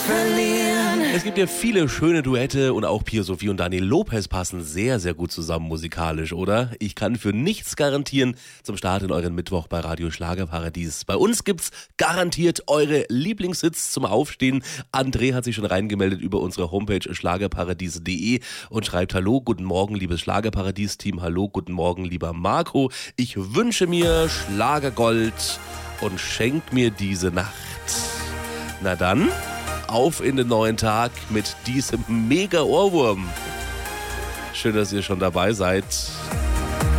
verlieren. Es gibt ja viele schöne Duette und auch Pia Sophie und Daniel Lopez passen sehr, sehr gut zusammen musikalisch, oder? Ich kann für nichts garantieren zum Start in euren Mittwoch bei Radio Schlagerparadies. Bei uns gibt's garantiert eure Lieblingshits zum Aufstehen. André hat sich schon reingemeldet über unsere Homepage schlagerparadies.de und schreibt: Hallo, guten Morgen, liebes Schlagerparadies-Team. Hallo, guten Morgen, lieber Marco. Ich wünsche mir Schlagergold und schenkt mir diese Nacht. Na dann, auf in den neuen Tag mit diesem Mega-Ohrwurm. Schön, dass ihr schon dabei seid.